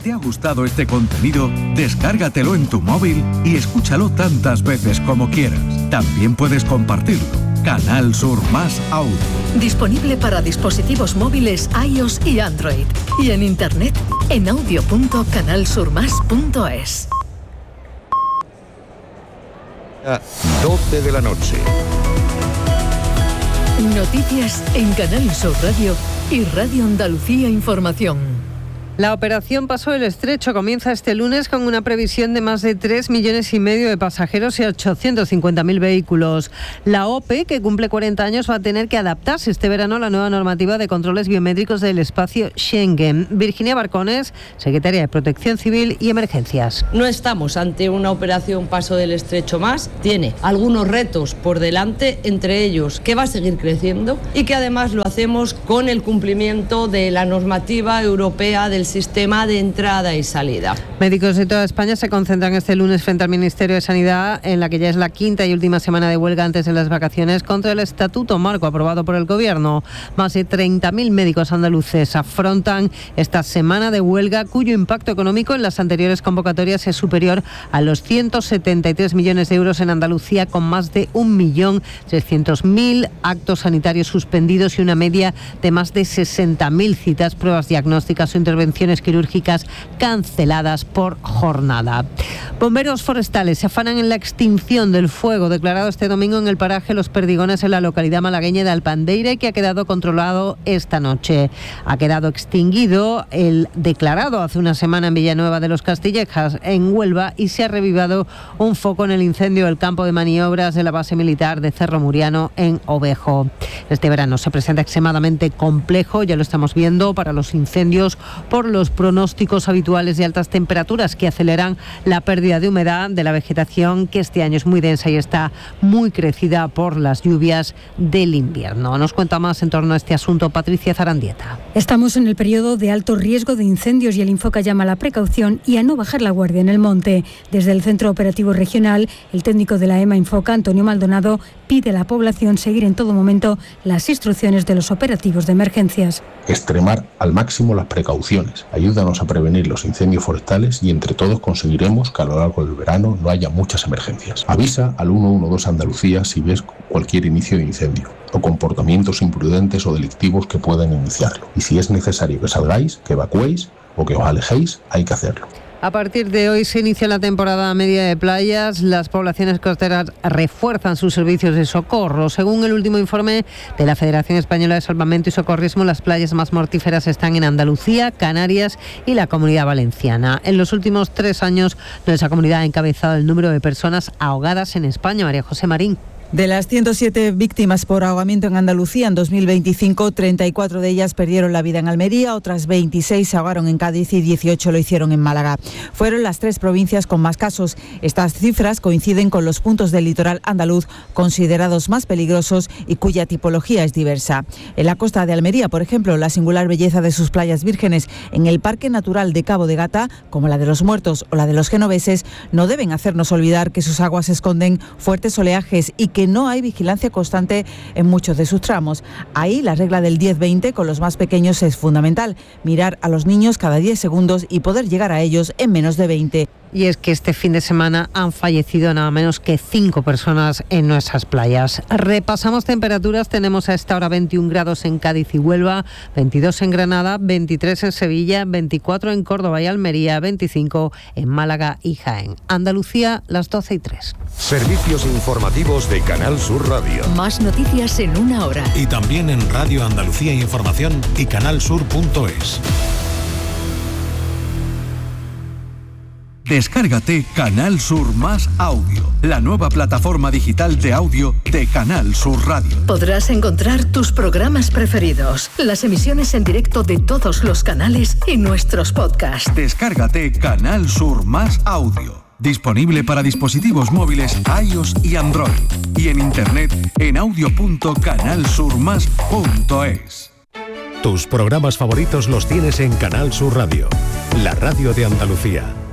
te ha gustado este contenido, descárgatelo en tu móvil y escúchalo tantas veces como quieras. También puedes compartirlo. Canal Sur Más Audio. Disponible para dispositivos móviles iOS y Android. Y en internet en audio.canalsurmas.es. 12 de la noche. Noticias en Canal Sur Radio y Radio Andalucía Información. La operación Paso del Estrecho comienza este lunes con una previsión de más de 3,5 millones de pasajeros y 850.000 vehículos. La OPE, que cumple 40 años, va a tener que adaptarse este verano a la nueva normativa de controles biométricos del espacio Schengen. Virginia Barcones, secretaria de Protección Civil y Emergencias. No estamos ante una operación Paso del Estrecho más. Tiene algunos retos por delante, entre ellos que va a seguir creciendo y que además lo hacemos con el cumplimiento de la normativa europea del sistema de entrada y salida. Médicos de toda España se concentran este lunes frente al Ministerio de Sanidad, en la que ya es la quinta y última semana de huelga antes de las vacaciones, contra el Estatuto Marco aprobado por el Gobierno. Más de 30.000 médicos andaluces afrontan esta semana de huelga, cuyo impacto económico en las anteriores convocatorias es superior a los 173 millones de euros en Andalucía, con más de 1.300.000 actos sanitarios suspendidos y una media de más de 60.000 citas, pruebas diagnósticas o intervenciones quirúrgicas canceladas por jornada. Bomberos forestales se afanan en la extinción del fuego declarado este domingo en el paraje Los Perdigones, en la localidad malagueña de Alpandeire, que ha quedado controlado esta noche. Ha quedado extinguido el declarado hace una semana en Villanueva de los Castillejas, en Huelva, y se ha revivado un foco en el incendio del campo de maniobras de la base militar de Cerro Muriano, en Ovejo. Este verano se presenta extremadamente complejo, ya lo estamos viendo, para los incendios por los pronósticos habituales de altas temperaturas que aceleran la pérdida de humedad de la vegetación, que este año es muy densa y está muy crecida por las lluvias del invierno. Nos cuenta más en torno a este asunto Patricia Zarandieta. Estamos en el periodo de alto riesgo de incendios y el Infoca llama a la precaución y a no bajar la guardia en el monte. Desde el Centro Operativo Regional, el técnico de la EMA Infoca, Antonio Maldonado, pide a la población seguir en todo momento las instrucciones de los operativos de emergencias. Extremar al máximo las precauciones. Ayúdanos a prevenir los incendios forestales y entre todos conseguiremos que a lo largo del verano no haya muchas emergencias. Avisa al 112 Andalucía si ves cualquier inicio de incendio o comportamientos imprudentes o delictivos que puedan iniciarlo. Y si es necesario que salgáis, que evacuéis o que os alejéis, hay que hacerlo. A partir de hoy se inicia la temporada media de playas. Las poblaciones costeras refuerzan sus servicios de socorro. Según el último informe de la Federación Española de Salvamento y Socorrismo, las playas más mortíferas están en Andalucía, Canarias y la Comunidad Valenciana. En los últimos 3 años, nuestra comunidad ha encabezado el número de personas ahogadas en España. María José Marín. De las 107 víctimas por ahogamiento en Andalucía en 2025, 34 de ellas perdieron la vida en Almería, otras 26 se ahogaron en Cádiz y 18 lo hicieron en Málaga. Fueron las 3 provincias con más casos. Estas cifras coinciden con los puntos del litoral andaluz considerados más peligrosos y cuya tipología es diversa. En la costa de Almería, por ejemplo, la singular belleza de sus playas vírgenes en el Parque Natural de Cabo de Gata, como la de los Muertos o la de los Genoveses, no deben hacernos olvidar que sus aguas esconden fuertes oleajes y que no hay vigilancia constante en muchos de sus tramos. Ahí la regla del 10-20 con los más pequeños es fundamental. Mirar a los niños cada 10 segundos y poder llegar a ellos en menos de 20. Y es que este fin de semana han fallecido nada menos que 5 personas en nuestras playas. Repasamos temperaturas. Tenemos a esta hora 21 grados en Cádiz y Huelva, 22 en Granada, 23 en Sevilla, 24 en Córdoba y Almería, 25 en Málaga y Jaén. Andalucía, las 12:03. Servicios informativos de Canal Sur Radio. Más noticias en una hora. Y también en Radio Andalucía Información y canalsur.es. Descárgate Canal Sur Más Audio, la nueva plataforma digital de audio de Canal Sur Radio. Podrás encontrar tus programas preferidos, las emisiones en directo de todos los canales y nuestros podcasts. Descárgate Canal Sur Más Audio. Disponible para dispositivos móviles iOS y Android. Y en internet en audio.canalsurmas.es. Tus programas favoritos los tienes en Canal Sur Radio, la radio de Andalucía.